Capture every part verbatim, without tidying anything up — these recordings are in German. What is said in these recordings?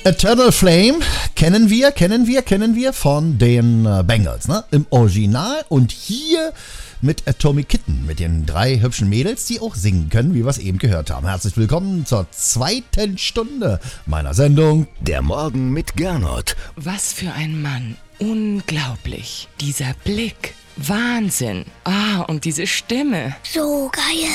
Eternal Flame kennen wir, kennen wir, kennen wir von den äh, Bengals, ne? Im Original und hier mit Atomic Kitten, mit den drei hübschen Mädels, die auch singen können, wie wir es eben gehört haben. Herzlich willkommen zur zweiten Stunde meiner Sendung Der Morgen mit Gernot. Was für ein Mann. Unglaublich. Dieser Blick. Wahnsinn. Ah, und diese Stimme. So geil.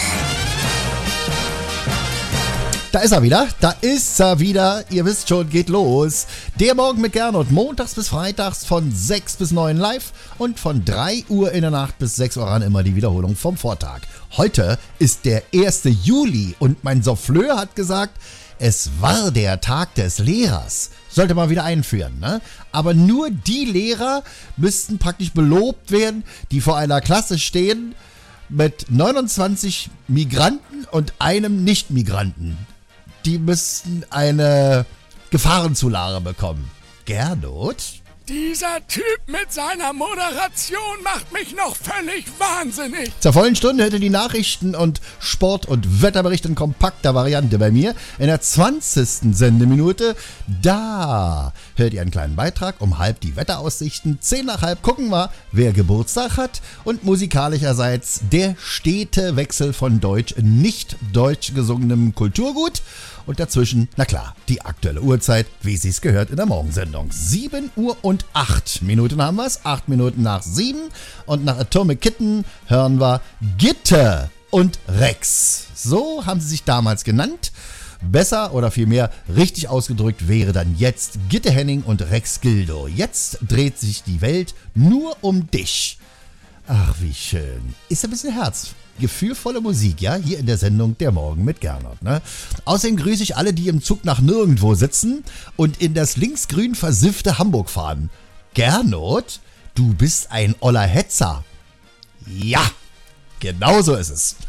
Da ist er wieder, da ist er wieder, ihr wisst schon, geht los. Der Morgen mit Gernot, montags bis freitags von sechs bis neun live und von drei Uhr in der Nacht bis sechs Uhr ran immer die Wiederholung vom Vortag. Heute ist der erste Juli und mein Souffleur hat gesagt, es war der Tag des Lehrers. Sollte man wieder einführen, ne? Aber nur die Lehrer müssten praktisch belobt werden, die vor einer Klasse stehen mit neunundzwanzig Migranten und einem Nicht-Migranten. Die müssten eine Gefahrenzulage bekommen. Gernot? Dieser Typ mit seiner Moderation macht mich noch völlig wahnsinnig. Zur vollen Stunde hätte die Nachrichten und Sport- und Wetterbericht in kompakter Variante bei mir. In der zwanzigsten Sendeminute, da hört ihr einen kleinen Beitrag, um halb die Wetteraussichten. Zehn nach halb gucken wir, wer Geburtstag hat. Und musikalischerseits der stete Wechsel von deutsch in nicht deutsch gesungenem Kulturgut. Und dazwischen, na klar, die aktuelle Uhrzeit, wie sie es gehört in der Morgensendung. sieben Uhr und acht Minuten haben wir es, acht Minuten nach sieben. Und nach Atomic Kitten hören wir Gitte und Rex. So haben sie sich damals genannt. Besser oder vielmehr richtig ausgedrückt wäre dann jetzt Gitte Henning und Rex Gildo. Jetzt dreht sich die Welt nur um dich. Ach, wie schön. Ist ein bisschen Herz. Gefühlvolle Musik, ja, hier in der Sendung Der Morgen mit Gernot, ne? Außerdem grüße ich alle, die im Zug nach nirgendwo sitzen und in das linksgrün versiffte Hamburg fahren. Gernot, du bist ein oller Hetzer. Ja, genau so ist es.